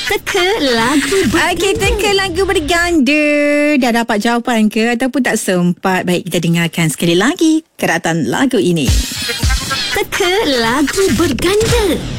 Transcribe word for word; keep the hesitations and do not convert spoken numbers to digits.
Teka lagu berganda. Okey, teka lagu berganda. Dah dapat jawapan ke ataupun tak sempat? Baik, kita dengarkan sekali lagi keratan lagu ini. Teka lagu berganda.